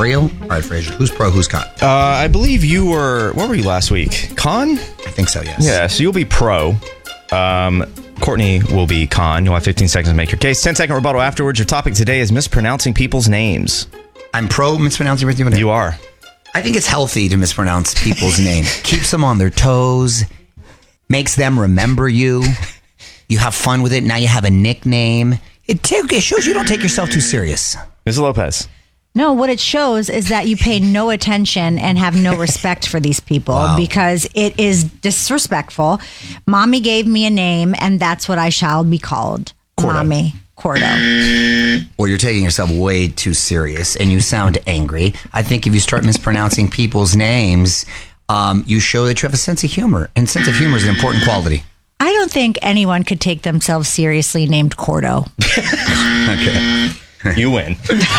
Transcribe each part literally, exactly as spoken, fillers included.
real? All right, Fraser, who's pro, who's con? Uh, I believe you were, where were you last week? Con? I think so, yes. Yeah, so you'll be pro. Um, Courtney will be con. You'll have fifteen seconds to make your case. ten second rebuttal afterwards. Your topic today is mispronouncing people's names. I'm pro mispronouncing everything. You are. I think it's healthy to mispronounce people's name. Keeps them on their toes, makes them remember you. You have fun with it. Now you have a nickname. It, t- it shows you don't take yourself too serious. Miz Lopez. No, what it shows is that you pay no attention and have no respect for these people wow. because it is disrespectful. Mommy gave me a name, and that's what I shall be called. Cordo. Mommy. Cordo. Well, you're taking yourself way too serious, and you sound angry. I think if you start mispronouncing people's names, um, you show that you have a sense of humor, and sense of humor is an important quality. I don't think anyone could take themselves seriously named Cordo. Okay. You win.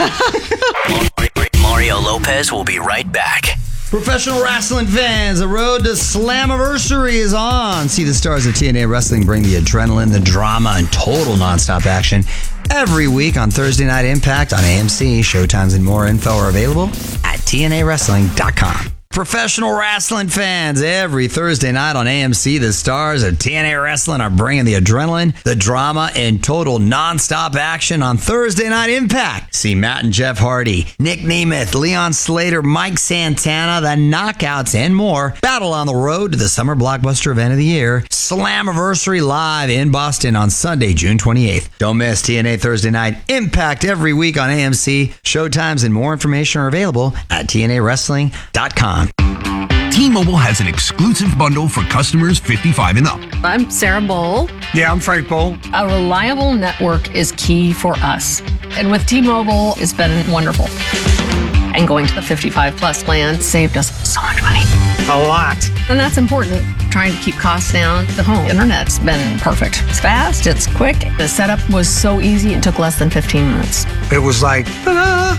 Mario Lopez will be right back. Professional wrestling fans, the road to Slammiversary is on. See the stars of T N A Wrestling bring the adrenaline, the drama, and total nonstop action every week on Thursday Night Impact on A M C. Showtimes and more info are available at T N A wrestling dot com. Professional wrestling fans, every Thursday night on A M C, the stars of T N A Wrestling are bringing the adrenaline, the drama, and total nonstop action on Thursday Night Impact. See Matt and Jeff Hardy, Nick Nemeth, Leon Slater, Mike Santana, the Knockouts, and more battle on the road to the summer blockbuster event of the year, Slammiversary Live in Boston on Sunday, June twenty-eighth. Don't miss T N A Thursday Night Impact every week on A M C. Showtimes and more information are available at T N A wrestling dot com. T-Mobile has an exclusive bundle for customers fifty-five and up. I'm Sarah Bowl. Yeah, I'm Frank Bowl. A reliable network is key for us. And with T-Mobile, it's been wonderful. And going to the fifty-five plus plan saved us so much money. A lot. And that's important. Trying to keep costs down. The home internet's been perfect. It's fast, it's quick. The setup was so easy, it took less than fifteen minutes. It was like, ta-da!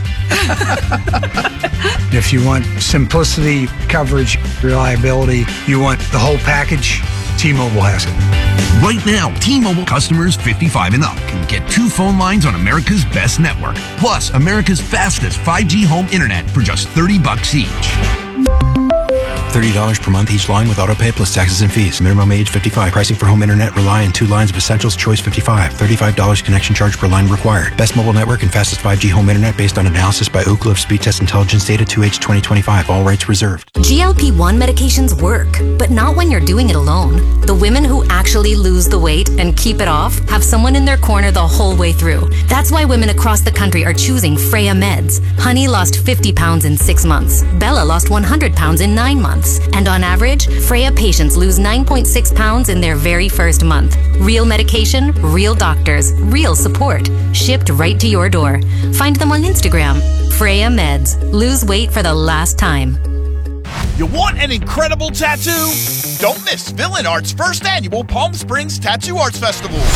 If you want simplicity, coverage, reliability, you want the whole package, T-Mobile has it. Right now, T-Mobile customers fifty-five and up can get two phone lines on America's best network, plus America's fastest five G home internet for just thirty bucks each. thirty dollars per month each line with autopay plus taxes and fees. Minimum age fifty-five. Pricing for home internet rely on two lines of Essentials Choice fifty-five. thirty-five dollars connection charge per line required. Best mobile network and fastest five G home internet based on analysis by Ookla of Speed Test Intelligence data two H twenty twenty-five. All rights reserved. G L P one medications work, but not when you're doing it alone. The women who actually lose the weight and keep it off have someone in their corner the whole way through. That's why women across the country are choosing Freya Meds. Honey lost fifty pounds in six months. Bella lost one hundred pounds in nine months. And on average, Freya patients lose nine point six pounds in their very first month. Real medication, real doctors, real support. Shipped right to your door. Find them on Instagram. Freya Meds. Lose weight for the last time. You want an incredible tattoo? Don't miss Villain Art's first annual Palm Springs Tattoo Arts Festival.